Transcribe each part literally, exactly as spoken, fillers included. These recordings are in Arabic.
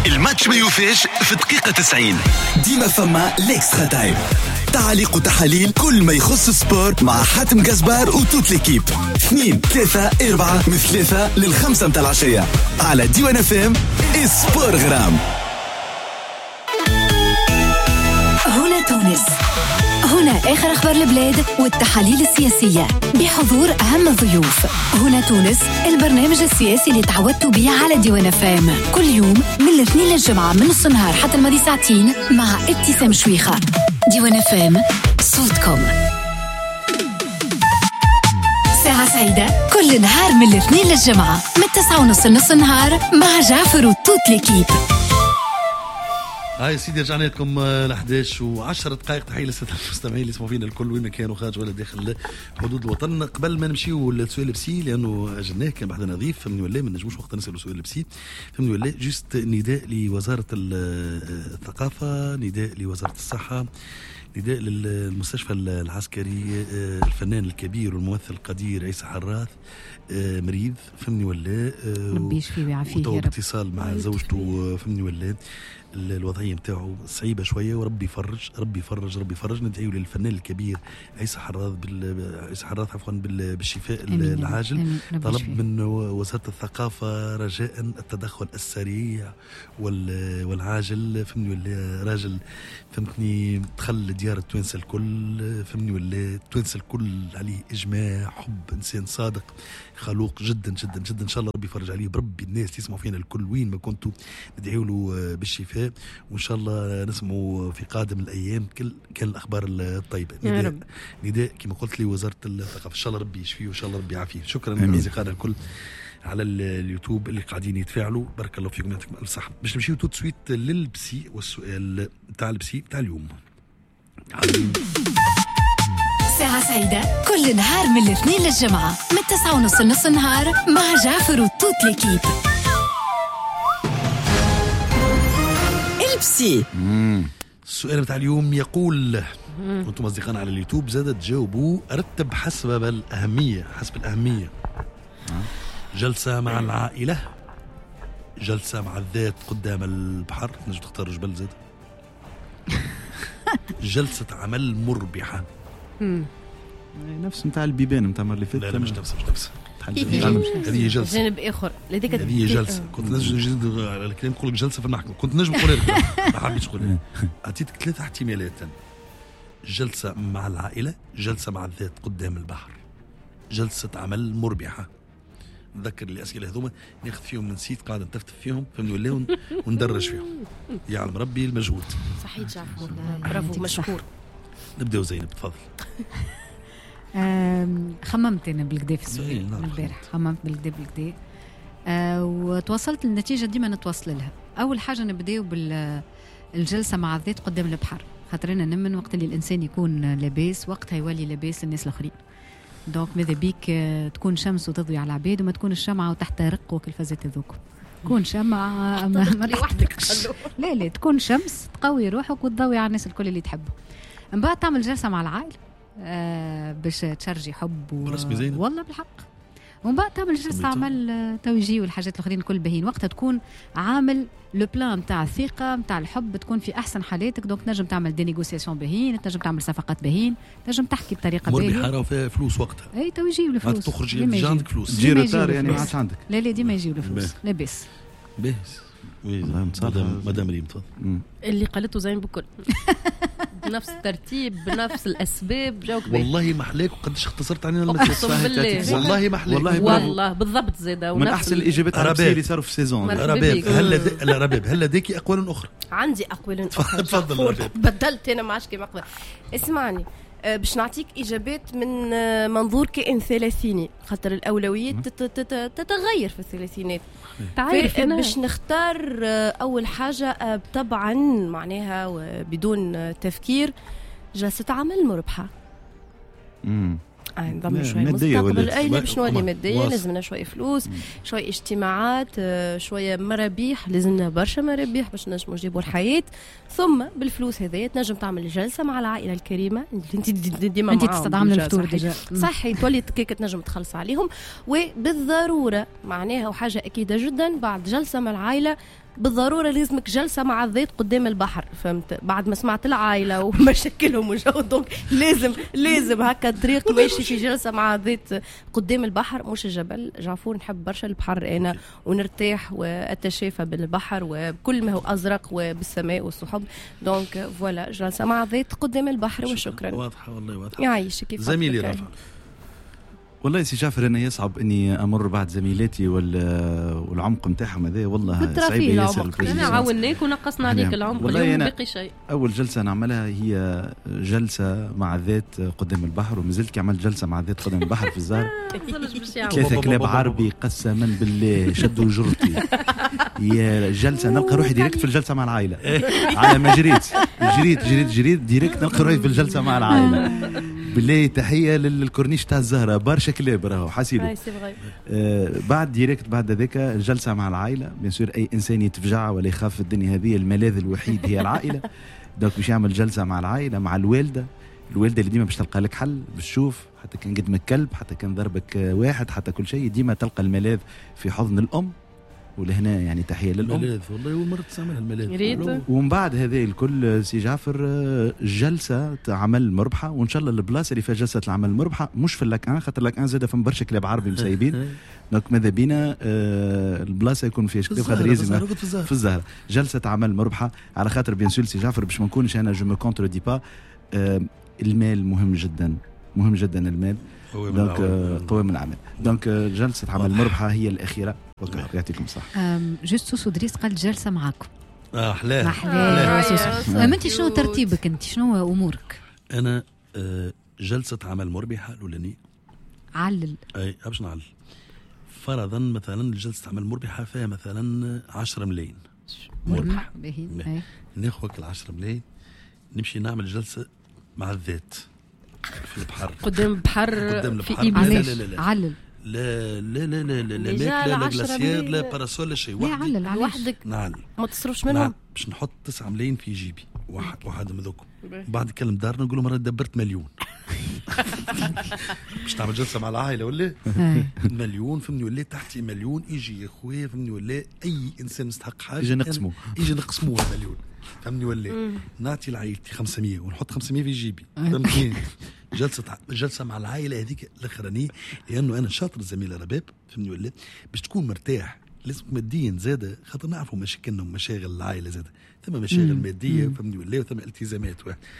الماتش ما يوفاش في دقيقة تسعين. ديما فما ليكسترا تايم، تعليق وتحاليل كل ما يخص السبور مع حاتم جزبار وتوت ليكيب. اثنين ثلاثة أربعة من ثلاثة للخمسة متاع العشية على ديوان اف ام سبور غرام. هنا تونس، هنا آخر أخبار البلاد والتحاليل السياسية بحضور أهم الضيوف. هنا تونس، البرنامج السياسي اللي تعودتوا به على ديوان اف ام كل يوم من الاثنين للجمعة من نص النهار حتى الماضي ساعتين مع ابتسام شويخة. ديوان اف ام، صوتكم. ساعة سعيدة كل نهار من الاثنين للجمعة من التسعة ونص لنص النهار مع جعفر وتوت ليكيب. هاي سيدي رجعنا لكم لحداش وعشرة دقائق. تحية للسادة المستمعين اللي يسمعوا فينا الكل وين ما كانوا خارج ولا داخل حدود الوطن. قبل ما نمشيو للسؤال بسي لأنه أجلناه كان بعد نظيف فهمني ولا ما نجموش وقت نسألوا سؤال بسي فهمني ولا. جست نداء لوزارة الثقافة، نداء لوزارة الصحة، نداء للمستشفى العسكري. الفنان الكبير والممثل القدير عيسى حراث مريض فهمني ولا، ربي يشفيه ويعافيه. وتو باتصال مع زوجته فهمني ولا. الوضعية متاعه صعيبة شوية وربي يفرج ربي يفرج ربي يفرج. ندعيو للفنان الكبير عيسى حراث بال عيسى حراث عفوا بالشفاء العاجل. طلب من وزارة الثقافة رجاء التدخل السريع والعاجل فهمني ولا. راجل فهمتني دخل ديار التوانسة الكل فهمني ولا. التوانسة الكل عليه إجماع، حب، إنسان صادق خلوق جدا جدا جدا. إن شاء الله ربي يفرج عليه بربي. الناس تسمعوا فينا الكل وين ما كنتوا ندعيو له بالشفاء، وإن شاء الله نسمعوا في قادم الأيام كل كان الأخبار الطيبة. نداء نداء كما قلت لي وزارة الثقافة. إن شاء الله ربي يشفيه وإن شاء الله ربي يعافيه. شكرا لأصدقائنا الكل على اليوتيوب اللي قاعدين يتفاعلوا. بارك الله فيكم يعطيكم الف صحة. باش نمشيو توت سويت للبسي والسؤال تاع البسي تاع اليوم. ساعة سعيدة كل نهار من الاثنين للجمعة من التسعة ونص لنص النهار مع جعفر وتوت ليكيب. البسي. السؤال بتاع اليوم يقول، وانتم أصدقائنا على اليوتيوب زادت تجاوبوا رتب حسب الأهمية حسب الأهمية. جلسة مع العائلة، جلسة مع الذات قدام البحر، نجم تختار جبل زاد، جلسة عمل مربحة. نفس متاع البيبان متاع المرة اللي فاتت. لا لا مش نفس مش نفس هذه جلسة جانب آخر. هذه جلسة كنت نجم نجد على الكلام نقول لك جلسة في المحكمة، كنت نجم نقول لك ما حبيتش نقول. أعطيتك ثلاثة احتمالات: جلسة مع العائلة، جلسة مع الذات قدام البحر، جلسة عمل مربحة. نذكر الأسئلة هذوما ناخذ فيهم من سيت قاعد نتفتف فيهم فهمني ولا وندرج فيهم. يعلم ربي المجهود. صحيح جعفر، برافو مشكور. نبدأ زينب تفضل. خممت أنا بالكدا في السؤال البارح، خممت بالكدا بالكدا أه وتوصلت للنتيجة ديما نتوصل لها. أول حاجة نبدأ بالجلسة مع الذات قدام البحر، خاطرنا نمن وقت اللي الإنسان يكون لاباس وقتها يولي لاباس الناس الآخرين. دونك ماذا بيك تكون شمس وتضوي على العباد وما تكون الشمعة وتحترق وكالفازات هذوك. تكون شمعة ما تحترقش، لا لا تكون شمس تقوي روحك وتضوي على الناس الكل اللي تحبه. من بعد تعمل جلسة مع العائلة آه باش تشرجي حب و... والله بالحق. ومن بعد تعمل جلسة عمل توجيه والحاجات الأخرين الكل بهين. وقتها تكون عامل لو بلان متاع الثقة متاع الحب، تكون في أحسن حالاتك. دونك تنجم تعمل دي نيغوسياسيون بهين، تنجم تعمل صفقات بهين، تنجم تحكي بطريقة باهية. مربحة راه فيها فلوس وقتها. أي تو يجيو الفلوس. تخرج يجي عندك فلوس. تجي روتار يعني ما عادش عندك. لا لا ديما يجيو الفلوس. لاباس. باهس. مدام مدام ريم تفضل. اللي قالته زين بكل. بنفس الترتيب بنفس الأسباب جاوك بيه. والله ما حلاك وقدش اختصرت علينا أقسم بالله. والله ما حلاك والله, والله بالضبط زيادة. من أحسن الإجابات على اللي صاروا في السيزون. رباب هل لا رباب هل لديك أقوال أخرى؟ عندي أقوال أخرى. تفضل رباب. بدلت أنا معاش كما قبل. اسمعني أه باش نعطيك إجابات من أه منظور كائن ثلاثيني، خاطر الأولويات تتغير في الثلاثينات. تعرف باش نختار أه أول حاجة أه طبعا معناها وبدون تفكير جلسة عمل مربحة. امم نضم شوية مستقبل. أي باش نولي مادية لازمنا شوية فلوس، شوية اجتماعات، شوية مرابيح، لازمنا برشا مرابيح باش نجمو نجيبوا الحياة. ثم بالفلوس هذه تنجم تعمل جلسة مع العائلة الكريمة اللي انت ديما انت تستدعم الفطور ديجا صحي تولي كيك تنجم تخلص عليهم. وبالضرورة معناها وحاجة أكيدة جدا بعد جلسة مع العائلة بالضروره لازمك جلسه مع الذات قدام البحر، فهمت؟ بعد ما سمعت العائله ومشاكلهم وجو، دونك لازم لازم هكا طريق ماشي في جلسه مع الذات قدام البحر مش الجبل. جعفور نحب برشا البحر انا، ونرتاح واتشافى بالبحر وبكل ما هو ازرق وبالسماء والسحب. دونك فوالا جلسه مع الذات قدام البحر وشكرا. واضحه والله واضحه. يعيشك كيف زميلي رافع. والله سي جعفر انا يصعب اني امر بعد زميلاتي والعمق نتاعهم هذا، والله صعيب ياسر. انا عاوناك ونقصنا عليك العمق، اليوم باقي شيء. اول جلسه نعملها هي جلسه مع الذات قدام البحر، ومازلت كي عملت جلسه مع الذات قدام البحر في الزهر ثلاثه كلاب عربي قسما بالله شدوا جرتي. يا جلسه نلقى روحي ديريكت في الجلسه مع العائله على ما جريت جريت جريت جريت ديريكت نلقى روحي في الجلسه مع العائله. بالله تحيه للكورنيش تاع الزهره برشا كلاب راهو حاسيبه. آه بعد ديريكت بعد ذاك الجلسه مع العائله. بيان سور اي انسان يتفجع ولا يخاف في الدنيا هذه الملاذ الوحيد هي العائله. دونك باش يعمل جلسه مع العائله مع الوالده، الوالده اللي ديما باش تلقى لك حل، باش تشوف حتى كان قدمك كلب، حتى كان ضربك واحد، حتى كل شيء ديما تلقى الملاذ في حضن الام. ولهنا يعني تحيه للام. الملاذ والله ومرت تعملها الملاذ. ومن بعد هذا الكل سي جعفر جلسه عمل مربحه، وان شاء الله البلاصه اللي فيها جلسه العمل مربحه مش في اللاك خاطر اللاك زاد فم برشا كلاب عربي مسايبين. دونك ماذا بينا آه البلاصه يكون فيها كلاب خاطر يلزم في الزهره جلسه عمل مربحه، على خاطر بيان سور سي جعفر باش ما نكونش انا جو مو كونتر دي با. آه المال مهم جدا، مهم جدا المال. دونك قوام العمل. دونك جلسه عمل مربحه هي الاخيره. يعطيكم الصحه. جوست سوسو دريس قال جلسه معاكم. اه احلاه احلاه. انت شنو ترتيبك؟ انت شنو امورك؟ انا آه جلسه عمل مربحه الاولانيه علل. اي باش نعلل. فرضا مثلا جلسه عمل مربحه فيها مثلا عشرة ملايين مربح. ناخذ العشرة ملايين نمشي نعمل جلسه مع الذات في البحر قدام البحر في إبليس. علل. لا لا لا لا لا لا ماكله لا غلاسيير لا باراسول لا شيء. وحدك وحدك نعلل ما تصرفش منهم. باش نحط تسعة ملايين في جيبي واحد واحد من ذوك. بعد نكلم دارنا نقول لهم انا دبرت مليون. باش تعمل جلسه مع العائله ولا مليون فهمني ولا تحتي مليون يجي يا خويا فهمني ولا اي انسان مستحق حاجه يجي نقسموه يجي نقسموه المليون فهمني ولا نعطي لعائلتي خمسمية ونحط خمسمية في جيبي. فهمتني؟ جلسه جلسه مع العائله هذيك الاخرانيه لانه انا شاطر زميله رباب فهمني ولا باش تكون مرتاح لازم ماديا زاده خاطر نعرفوا مشاكلنا ومشاغل العائله زاده ثم مشاغل ماديه فهمني ولا وثم التزامات.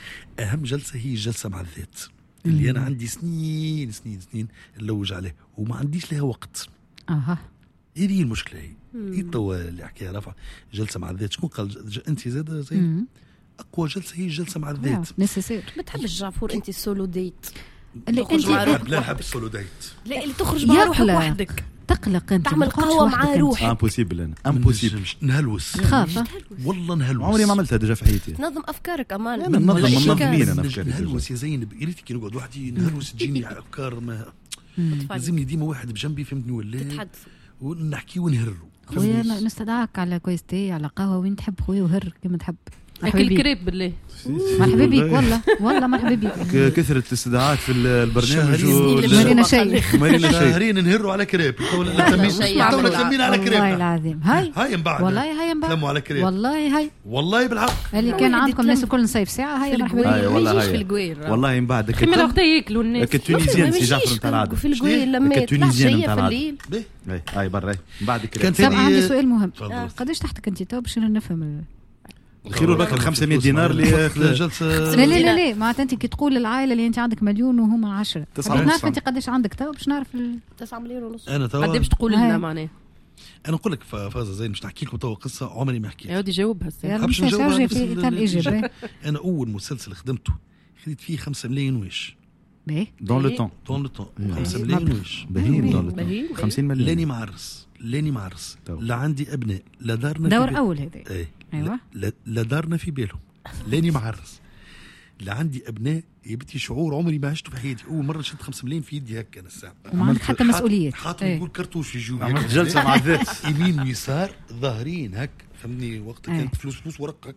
اهم جلسه هي الجلسه مع الذات اللي انا عندي سنين سنين سنين نلوج عليه وما عنديش لها وقت. اها هذه المشكله. هي هي التوا اللي حكيها رفع جلسه مع الذات. شكون قال انت زاده زي اقوى جلسه هي الجلسه مع الذات. نسيسير. ما تحبش جعفور انت السولو ديت اللي انت لا نحب السولو ديت. لا اللي تخرج مع روحك وحدك تقلق انت تعمل قهوه مع روحك. امبوسيبل انا امبوسيبل نهلوس تخاف والله نهلوس. عمري ما عملتها ديجا في حياتي. تنظم افكارك امان. انا ننظم منظمين انا افكاري. نهلوس يا زينب يا ريت كي نقعد وحدي نهلوس تجيني افكار ما لازمني ديما واحد بجنبي فهمتني ولا تتحدث ونحكي ونهروا. خويا نستدعاك على كويستي على قهوه وين تحب خويا وهر كما تحب. اكل كريب بالله. مرحبا بك والله والله مرحبا بك. كثرة الاستدعاءات في البرنامج مارينا شيء مارينا شيء شهرين نهروا على كريب تونا تلمين على كريب والله العظيم. هاي هاي من بعد والله هاي من بعد تلموا على كريب والله هاي والله بالحق اللي كان عندكم ناس كل نصيف ساعه هاي مرحبا بك. والله في القوير والله من بعد كما وقت ياكلوا الناس كتونيزيان سي جعفر نتاع العاده في القوير لما كتونيزيان في الليل. اي هاي برا من بعد كريب. طب عندي سؤال مهم قداش تحتك انت تو باش نفهم الخير والبركه خمسمية دينار اللي جلسه. لا لا لا لا معناتها انت كي تقول العائله اللي انت عندك مليون وهما عشرة نعرف انت قداش عندك تو باش نعرف تسعة مليون ونص. انا تو قد باش تقول لنا معناها انا نقول لك فازه زين باش نحكي لكم تو قصه عمري ما حكيت. يا ودي جاوبها باش نجاوبها في الاجابه. انا اول مسلسل خدمته خديت فيه خمسة ملايين ويش باهي دون لو طون دون لو طون خمسة ملايين ويش باهي دون لو طون خمسين مليون. لاني معرس لاني معرس لا عندي ابناء لا دارنا دور اول هذا ايه ايوه لا, لا دارنا في بالهم لاني معرس لا عندي ابناء يبتي شعور عمري ما عشته في حياتي. اول مره شلت خمسة ملايين في يدي هكا انا الساعه وما عندك حتى مسؤوليات. حاطط نقول كرتوش في جيوبي عملت جلسه مع الذات يمين ويسار ظاهرين هك فهمني وقتها كانت فلوس فلوس ورقه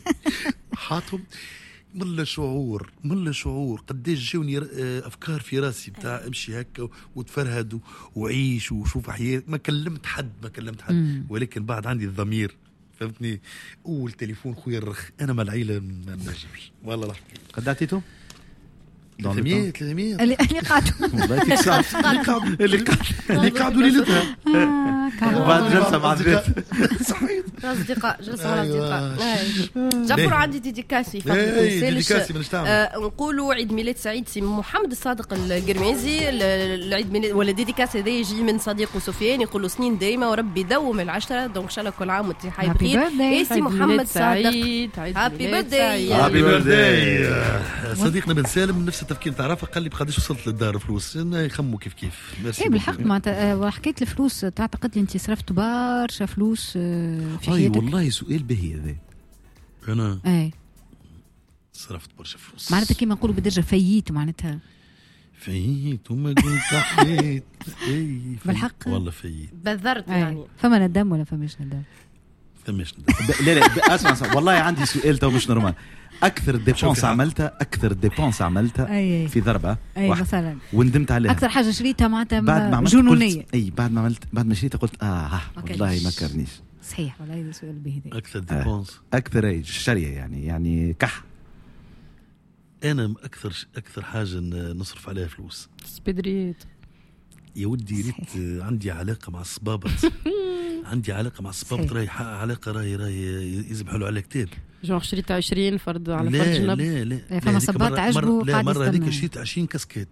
حاطهم ملا شعور ملا شعور قديش جاوني افكار في راسي بتاع امشي هكا وتفرهد وعيش وشوف حياتي. ما كلمت حد ما كلمت حد ولكن بعد عندي الضمير فهمتني. والتليفون خويا الرخ انا مع العيله ما نجمش والله. قد عطيته ثلاثمية ثلاثمية اللي اللي قعدوا والله يعطيك الصحة. اللي قعدوا اللي قعدوا اللي قعدوا ليلتها بعد جلسة مع الذات. صحيح اصدقاء جلسه مع الاصدقاء. جابر عندي ديديكاسي ديديكاسي من آه نقولوا عيد ميلاد سعيد سي محمد الصادق القرميزي. العيد ميلاد ولا ديديكاسي هذا يجي من صديقه سفيان يقول له سنين دايمه وربي يدوم العشره. دونك ان شاء الله كل عام وانت حي بخير. سي محمد الصادق هابي بيرثداي. هابي بيرثداي. صديقنا بن سالم نفس التفكير تعرفه قال لي بقداش وصلت للدار فلوس انا يخموا كيف كيف. ايه بالحق معناتها حكايه الفلوس تعتقد لي انت صرفت برشا فلوس في حياتك؟ اي والله سؤال باهي هذا. انا اي صرفت برشا فلوس معناتها كيما نقولوا بدرجه فييت معناتها فييت وما قلت حيت. اي بالحق والله فييت بذرت يعني. فما ندم ولا فماش ندم؟ فماش ندم. لا لا اسمع, اسمع والله عندي سؤال تو مش نورمال. اكثر ديبونس عملتها اكثر ديبونس عملتها أي. في ضربه اي مثلا وندمت عليها. اكثر حاجه شريتها معناتها بعد ما جنونيه. اي بعد ما عملت بعد ما شريتها قلت اه والله ما كرنيش. صحيح والله هذا سؤال به. اكثر ديبونس آه. اكثر اي شريه يعني يعني كح. انا اكثر اكثر حاجه نصرف عليها فلوس سبيدريت يا ودي. ريت عندي علاقه مع الصبابط. عندي علاقه مع الصبابط راهي علاقه راهي راهي يذبحوا له على كتاب. جون شريت عشرين فرد على لا فرد جنب. لا لا فما صباط عجبه لا مره هذيك شريت عشرين كاسكيت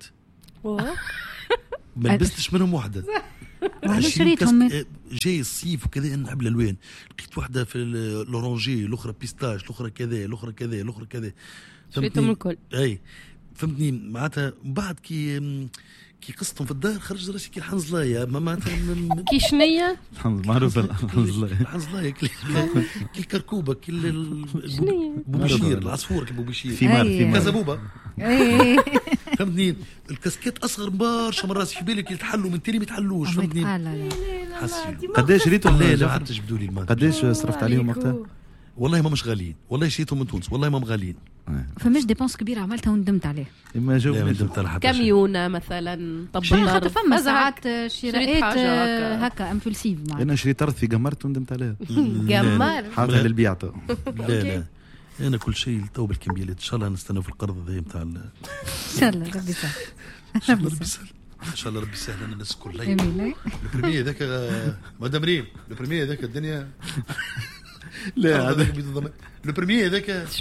ما لبستش منهم واحده. شريتهم جاي الصيف وكذا نحب الالوان. لقيت واحده في الاورانجي الاخرى بيستاش الاخرى كذا الاخرى كذا الاخرى كذا شريتهم الكل. اي فهمتني. معناتها بعد كي كي قصتهم في الدار خرج راسي كي الحنزلايه معناتها كي شنيه معروفه الحنزلايه الحنزلايه كي الكركوبه كي البوبشير العصفور البوبشير ثمار ثمار كزبوبه. فهمتني. الكاسكيت اصغر برشا من راسي في بالي كي يتحلوا من تاني ما يتحلوش. فهمتني. حسيت قداش شريتهم؟ لا لا حتى جبدوا لي المال. قداش صرفت عليهم وقتها؟ والله ما مش غاليين. والله شريتهم من تونس والله ما غاليين. فماش ديبونس كبيره عملتها وندمت عليه. ما جو ندمت على حتى كاميونه مثلا طب خاطر فما ساعات شراءات هكا امبولسيف. انا شريت ارض في قمرت وندمت عليها. قمر حاطها للبيع. لا لا انا كل شيء تو بالكمبيالات. ان شاء الله نستنى في القرض هذا نتاع ان شاء الله ربي يسهل. ان شاء الله ربي يسهل. ان شاء الله ربي يسهل. انا الناس كلها البريمير ذاك مدام ريم البريمير ذاك الدنيا. لا هذا البريمير ذاك